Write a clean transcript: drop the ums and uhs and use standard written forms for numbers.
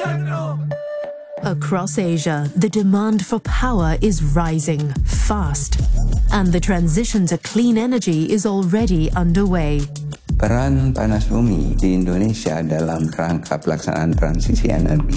Across Asia, the demand for power is rising fast, and the transition to clean energy is already underway. Peran panas bumi di Indonesia dalam rangka pelaksanaan transisi energi